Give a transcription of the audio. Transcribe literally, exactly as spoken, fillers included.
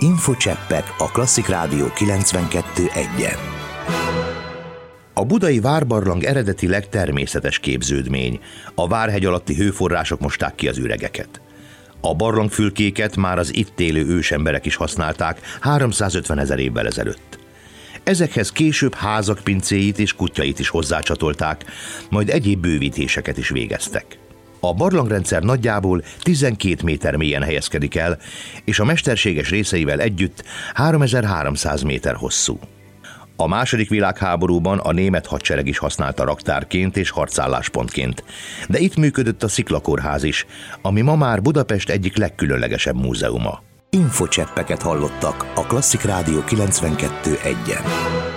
Infocseppek a Klasszik Rádió kilencvenkettő egyen. A budai várbarlang eredetileg természetes képződmény. A Várhegy alatti hőforrások mosták ki az üregeket. A barlangfülkéket már az itt élő ősemberek is használták háromszázötvenezer évvel ezelőtt. Ezekhez később házak pincéit és kutyait is hozzácsatolták, majd egyéb bővítéseket is végeztek. A barlangrendszer nagyjából tizenkét méter mélyen helyezkedik el, és a mesterséges részeivel együtt háromezer-háromszáz méter hosszú. A második világháborúban a német hadsereg is használta raktárként és harcálláspontként, de itt működött a Sziklakórház is, ami ma már Budapest egyik legkülönlegesebb múzeuma. Infocseppeket hallottak a Klasszik Rádió kilencvenkettő egyen.